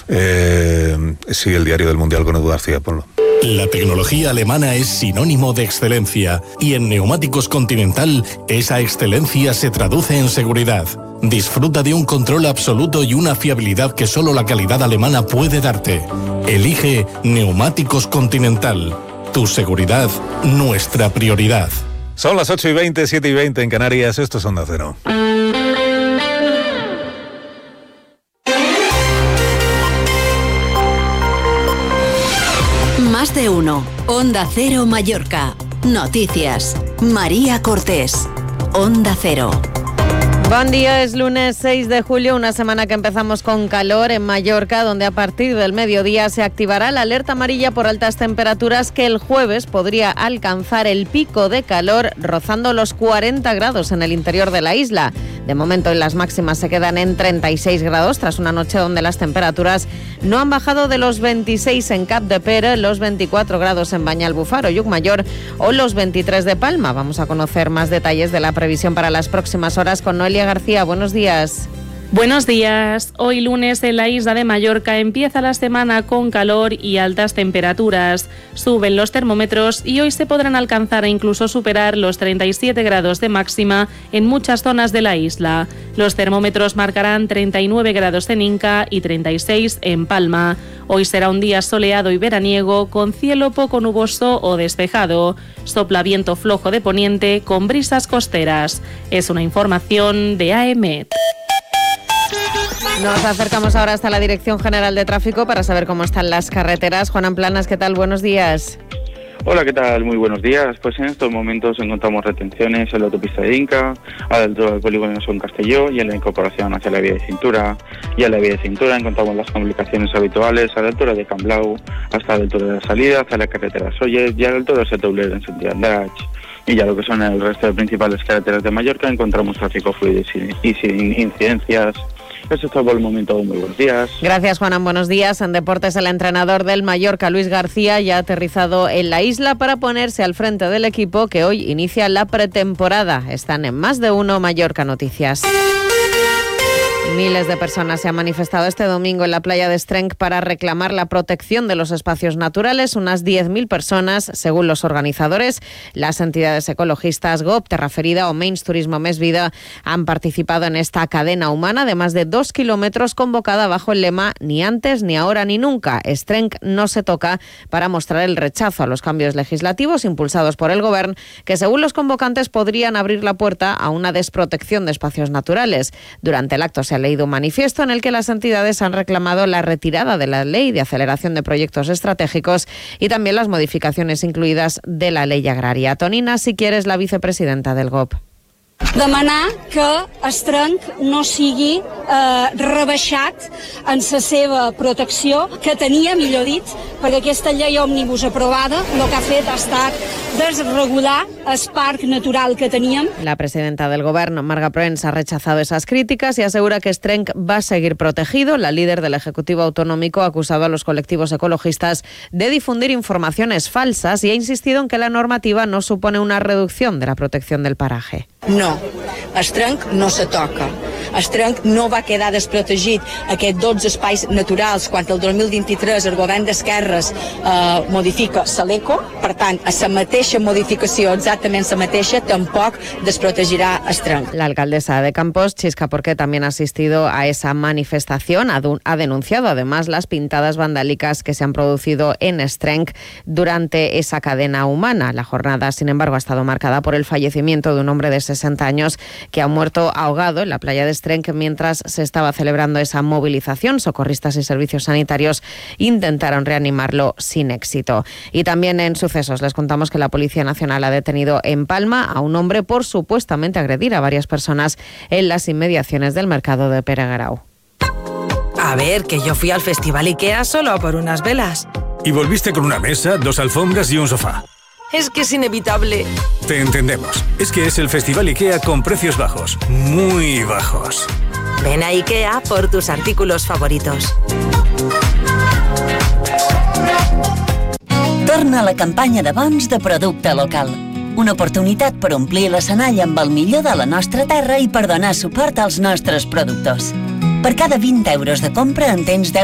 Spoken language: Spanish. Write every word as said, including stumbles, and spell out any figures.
Eh, sí, el diario del Mundial con Edu García, ponlo. La tecnología alemana es sinónimo de excelencia y en Neumáticos Continental esa excelencia se traduce en seguridad. Disfruta de un control absoluto y una fiabilidad que solo la calidad alemana puede darte. Elige Neumáticos Continental. Tu seguridad, nuestra prioridad. Son las ocho y veinte, siete y veinte en Canarias. Esto es Onda Cero. Más de uno. Onda Cero Mallorca. Noticias. María Cortés. Onda Cero. Buen día, es lunes seis de julio, una semana que empezamos con calor en Mallorca, donde a partir del mediodía se activará la alerta amarilla por altas temperaturas que el jueves podría alcanzar el pico de calor rozando los cuarenta grados en el interior de la isla. De momento las máximas se quedan en treinta y seis grados tras una noche donde las temperaturas no han bajado de los veintiséis en Capdepera, los veinticuatro grados en Banyalbufar o Llucmajor o los veintitrés de Palma. Vamos a conocer más detalles de la previsión para las próximas horas con Noelia García. Buenos días. Buenos días. Hoy lunes en la isla de Mallorca empieza la semana con calor y altas temperaturas. Suben los termómetros y hoy se podrán alcanzar e incluso superar los treinta y siete grados de máxima en muchas zonas de la isla. Los termómetros marcarán treinta y nueve grados en Inca y treinta y seis en Palma. Hoy será un día soleado y veraniego con cielo poco nuboso o despejado. Sopla viento flojo de poniente con brisas costeras. Es una información de A E M E T. Nos acercamos ahora hasta la Dirección General de Tráfico para saber cómo están las carreteras. Juan Planas, ¿qué tal? Buenos días. Hola, ¿qué tal? Muy buenos días. Pues en estos momentos encontramos retenciones en la autopista de Inca, a la altura del polígono de Son Castelló y en la incorporación hacia la vía de cintura. Y en la vía de cintura encontramos las complicaciones habituales a la altura de Camblau, hasta la altura de la salida hacia la carretera Soller y a la altura de Setaulera en sentido Andratx. Y ya lo que son el resto de principales carreteras de Mallorca encontramos tráfico fluido y sin incidencias. Eso es todo por el momento. Muy buenos días. Gracias, Juanan. Buenos días. En deportes, el entrenador del Mallorca, Luis García, ya ha aterrizado en la isla para ponerse al frente del equipo que hoy inicia la pretemporada. Están en Más de Uno Mallorca Noticias. Miles de personas se han manifestado este domingo en la playa de Estrenc para reclamar la protección de los espacios naturales. Unas diez mil personas, según los organizadores. Las entidades ecologistas G O P, Terra Ferida o Mains Turismo Més Vida han participado en esta cadena humana de más de dos kilómetros convocada bajo el lema Ni antes, ni ahora, ni nunca. Estrenc no se toca, para mostrar el rechazo a los cambios legislativos impulsados por el Govern, que según los convocantes podrían abrir la puerta a una desprotección de espacios naturales. Durante el acto se ha leído un manifiesto en el que las entidades han reclamado la retirada de la ley de aceleración de proyectos estratégicos y también las modificacions incluidas de la ley agraria. Tonina, si quieres, la vicepresidenta del G O P. Demanar que Estrenc no sigui eh, rebaixat en la seva protecció, que tenia, millor dit, perquè aquesta llei òmnibus aprovada el que ha fet ha estat desregular el parc natural que teníem. La presidenta del Gobierno, Marga Proens, ha rechazado esas críticas y asegura que Estrenc va a seguir protegido. La líder del Ejecutivo Autonómico ha acusado a los colectivos ecologistas de difundir informaciones falsas y ha insistido en que la normativa no supone una reducción de la protección del paraje. No, Estrenc no se toca. Estrenc no va quedar desprotegit. Aquests dotze espais naturals, quan el dos mil vint-i-tres el govern d'esquerres eh, modifica l'ECO, per tant, a la mateixa modificació, exactament la mateixa, tampoc desprotegirà Estrenc. La alcaldesa de Campos, Chisca Porqué, también ha asistido a esa manifestación. Ha, ha denunciado además las pintadas vandálicas que se han producido en Estrenc durante esa cadena humana. La jornada, sin embargo, ha estado marcada por el fallecimiento de un hombre de sesenta años que ha muerto ahogado en la playa de Estrenc mientras se estaba celebrando esa movilización. Socorristas y servicios sanitarios intentaron reanimarlo sin éxito. Y también en sucesos les contamos que la Policía Nacional ha detenido en Palma a un hombre por supuestamente agredir a varias personas en las inmediaciones del mercado de Pereguerau. A ver, que yo fui al Festival IKEA solo a por unas velas. Y volviste con una mesa, dos alfombras y un sofá. Es que es inevitable. Te entendemos. Es que es el Festival IKEA con precios bajos. Muy bajos. Ven a IKEA por tus artículos favoritos. Torna la campanya de bons de producte local. Una oportunitat per omplir l'escenari amb el millor de la nostra terra i per donar suport als nostres productors. Per cada vint euros de compra en tens deu